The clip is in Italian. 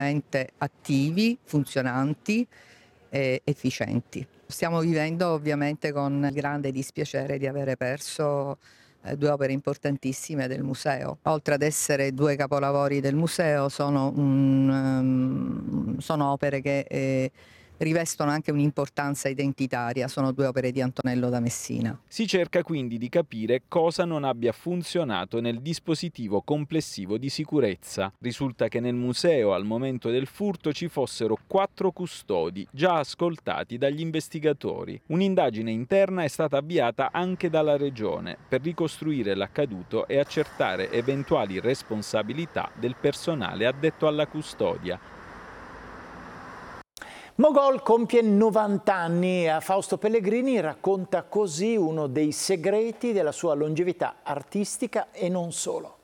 attivi, funzionanti e efficienti. Stiamo vivendo ovviamente con il grande dispiacere di avere perso due opere importantissime del museo. Oltre ad essere due capolavori del museo, sono opere che rivestono anche un'importanza identitaria, sono due opere di Antonello da Messina. Si cerca quindi di capire cosa non abbia funzionato nel dispositivo complessivo di sicurezza. Risulta che nel museo al momento del furto ci fossero 4 custodi, già ascoltati dagli investigatori. Un'indagine interna è stata avviata anche dalla Regione per ricostruire l'accaduto e accertare eventuali responsabilità del personale addetto alla custodia. Mogol compie 90 anni e Fausto Pellegrini racconta così uno dei segreti della sua longevità artistica e non solo.